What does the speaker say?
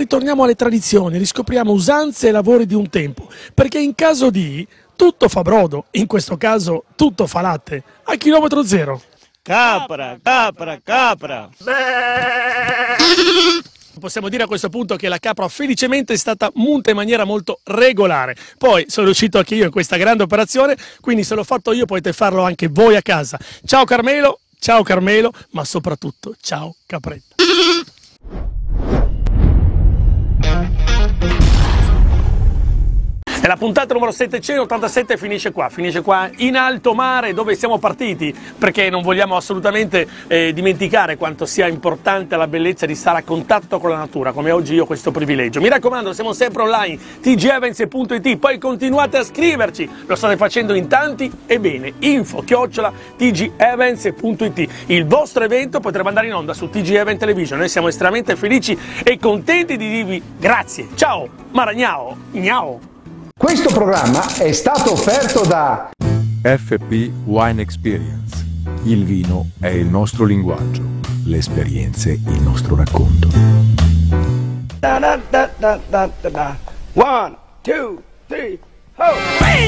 ritorniamo alle tradizioni, riscopriamo usanze e lavori di un tempo, perché in caso di tutto fa brodo, in questo caso tutto fa latte, a chilometro zero. Capra, capra, capra. Possiamo dire a questo punto che la capra felicemente è stata munta in maniera molto regolare. Poi sono riuscito anche io in questa grande operazione, quindi se l'ho fatto io potete farlo anche voi a casa. Ciao Carmelo, ma soprattutto ciao Capretta. E la puntata numero 787 finisce qua in alto mare dove siamo partiti, perché non vogliamo assolutamente dimenticare quanto sia importante la bellezza di stare a contatto con la natura, come oggi io ho questo privilegio. Mi raccomando, siamo sempre online, tgevents.it, poi continuate a scriverci, lo state facendo in tanti, ebbene, info@tgevents.it, il vostro evento potrà andare in onda su TG Event Television. Noi siamo estremamente felici e contenti di dirvi grazie, ciao, maragnao, gnao. Questo programma è stato offerto da FP Wine Experience. Il vino è il nostro linguaggio, le esperienze il nostro racconto. Da da da da da da. 1, 2, 3, ho!